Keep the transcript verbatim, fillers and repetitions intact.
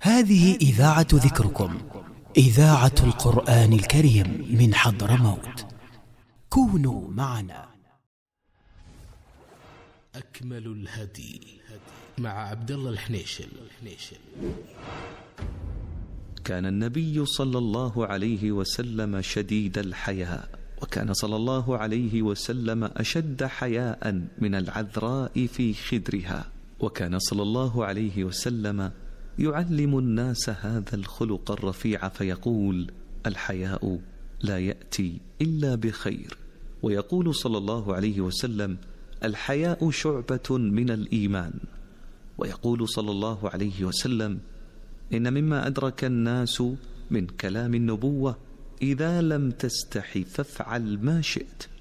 هذه إذاعة ذكركم، إذاعة القرآن الكريم من حضرموت. كونوا معنا. أكمل الهدي مع عبد الله الحنيشل. كان النبي صلى الله عليه وسلم شديد الحياء، وكان صلى الله عليه وسلم أشد حياء من العذراء في خدرها، وكان صلى الله عليه وسلم يعلم الناس هذا الخلق الرفيع فيقول: الحياء لا يأتي إلا بخير. ويقول صلى الله عليه وسلم: الحياء شعبة من الإيمان. ويقول صلى الله عليه وسلم: إن مما أدرك الناس من كلام النبوة: إذا لم تستحي فافعل ما شئت.